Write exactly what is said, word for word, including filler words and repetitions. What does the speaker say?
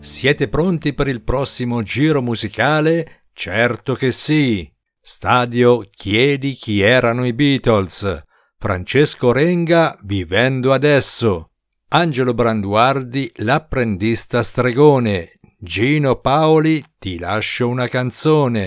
Siete pronti per il prossimo giro musicale? Certo che sì! Stadio Chiedi chi erano i Beatles, Francesco Renga Vivendo adesso, Angelo Branduardi L'apprendista stregone, Gino Paoli Ti lascio una canzone,